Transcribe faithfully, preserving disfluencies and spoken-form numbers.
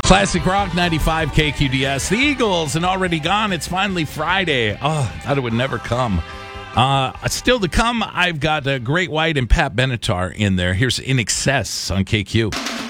Classic Rock ninety-five K Q D S. The Eagles and Already Gone. It's finally Friday. Oh, I thought it would never come. Uh, still to come, I've got uh, Great White and Pat Benatar in there. Here's In Excess on K Q.